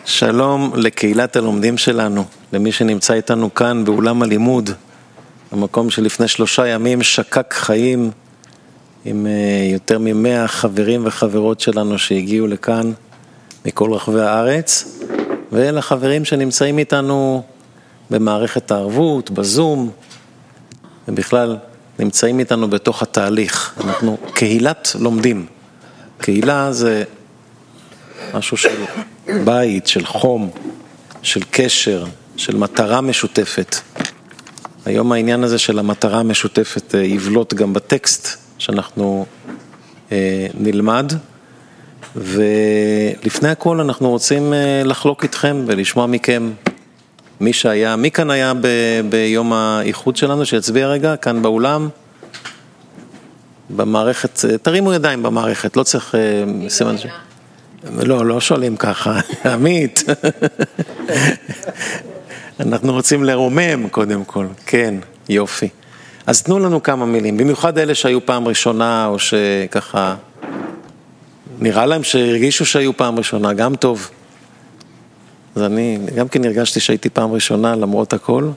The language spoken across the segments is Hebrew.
שלום לקהילת הלומדים שלנו, למי שנמצא איתנו כאן באולם הלימוד, המקום שלפני 3 ימים שקק חיים, עם יותר מ100 חברים וחברות שלנו שהגיעו לכאן מכל רחבי הארץ, ולחברים שנמצאים איתנו במערכת הערבות, בזום, ובכלל נמצאים איתנו בתוך התהליך. אנחנו קהילת לומדים. קהילה זה משהו של בית, של חום, של קשר, של מטרה משותפת. היום העניין הזה של המטרה המשותפת יבלוט גם בטקסט שאנחנו נלמד, ולפני הכל אנחנו רוצים לחלוק איתכם ולשמוע מכם מי כאן היה ביום האיחוד שלנו, שיצביע רגע, כאן באולם, במערכת, תרימו ידיים במערכת, לא צריך סימן לא שואלים ככה, עמית. אנחנו רוצים לרומם קודם כל, כן, יופי. אז תנו לנו כמה מילים, במיוחד אלה שהיו פעם ראשונה, או שככה, נראה להם שהרגישו שהיו פעם ראשונה, גם טוב. אז אני גם כן הרגשתי שהייתי פעם ראשונה, למרות הכל.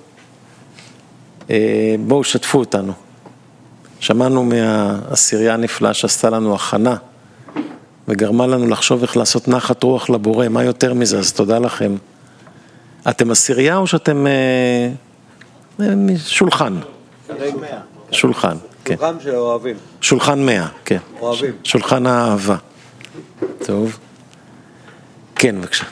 בואו, שתפו אותנו. שמענו מהעשירייה הנפלאה שעשתה לנו הכנה, וגרמה לנו לחשוב איך לעשות נחת רוח לבורא, מה יותר מזה, אז תודה לכם. אתם עשירייה או שאתם שולחן? שולחן, כן. שולחן של אוהבים. שולחן 100, כן. אוהבים. שולחן האהבה. טוב. כן, בבקשה.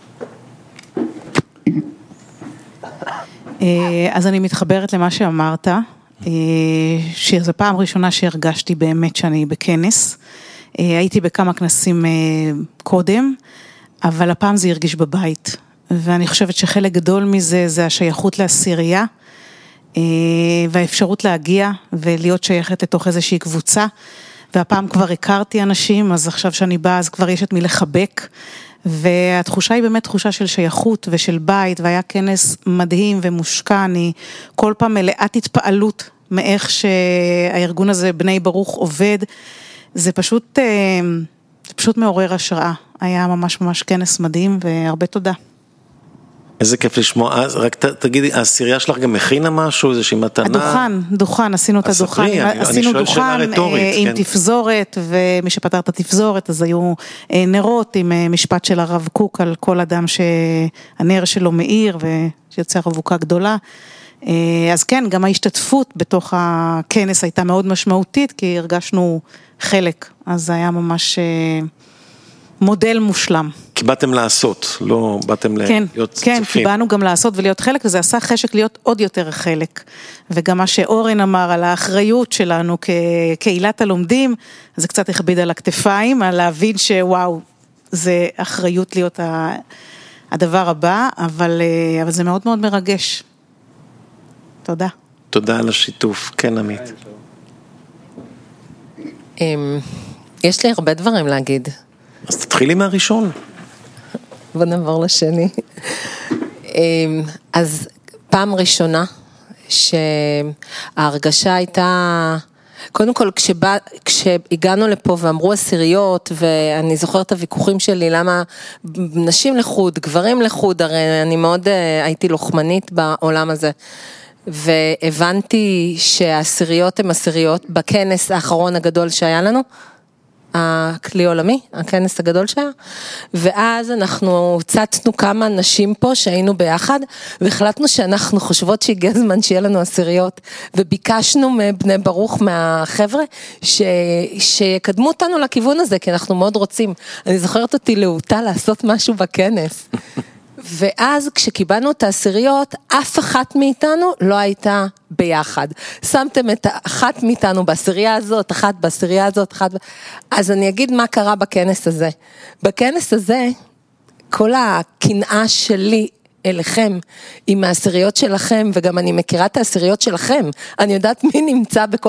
אז אני מתחברת למה שאמרת, שזו פעם ראשונה שהרגשתי באמת שאני בכנס. הייתי בכמה כנסים קודם, אבל הפעם זה הרגיש בבית. ואני חושבת שחלק גדול מזה זה השייכות לעשירייה, והאפשרות להגיע ולהיות שייכת לתוך איזושהי קבוצה. והפעם כבר הכרתי אנשים, אז עכשיו שאני באה, אז כבר יש את מי לחבק. והתחושה היא באמת תחושה של שייכות ושל בית, והיה כנס מדהים ומושקע. אני כל פעם מלאת התפעלות מאיך שהארגון הזה, בני ברוך, עובד. זה פשוט מעורר השראה. היה ממש כנס מדהים, והרבה תודה. איזה כיף לשמוע. אז רק תגידי, העשירייה שלך גם מכינה משהו, איזושהי מתנה? דוכן, עשינו את הדוכן. עשינו דוכן עם תפזורת, ומי שפתר את התפזורת, אז היו נרות עם משפט של הרב קוק, על כל אדם שהנר שלו מאיר, ושיוצא אבוקה גדולה. אז כן, גם ההשתתפות בתוך הכנס הייתה מאוד משמעותית, כי הרגשנו חלק, אז זה היה ממש מודל מושלם. כי באתם לעשות, לא באתם להיות צופים. כן, כי באנו גם לעשות ולהיות חלק, וזה עשה חשק להיות עוד יותר חלק. וגם מה שאורן אמר על האחריות שלנו כקהילת הלומדים, זה קצת הכביד על הכתפיים, על להבין שוואו, זה אחריות להיות הדבר הבא, אבל זה מאוד מאוד מרגש. תודה. תודה על השיתוף, כן עמית. יש לי הרבה דברים להגיד. אז תתחילי מהראשון. בוא נעבור לשני. אז פעם ראשונה שההרגשה הייתה, קודם כל כשהגענו לפה ואמרו עשיריות, ואני זוכרת את הוויכוחים שלי, למה נשים לחוד, גברים לחוד, הרי אני מאוד הייתי לוחמנית בעולם הזה. והבנתי שהעשיריות הן עשיריות בכנס האחרון הגדול שהיה לנו, הכלי עולמי, הכנס הגדול שהיה, ואז אנחנו צצנו כמה נשים פה שהיינו ביחד, והחלטנו שאנחנו חושבות שהגיע הזמן שיהיה לנו עשיריות, וביקשנו מבני ברוך מהחבר'ה, שיקדמו אותנו לכיוון הזה, כי אנחנו מאוד רוצים. אני זוכרת אותי להוטה לעשות משהו בכנס. ואז כשקיבלנו את העשיריות, אף אחת מאיתנו לא הייתה ביחד. שמתם את אחת מאיתנו בעשירייה הזאת, אחת בעשירייה הזאת, אז אני אגיד מה קרה בכנס הזה. בכנס הזה, כל הקנאה שלי אליכם, עם העשיריות שלכם, וגם אני מכירה את העשיריות שלכם, אני יודעת מי נמצא בכל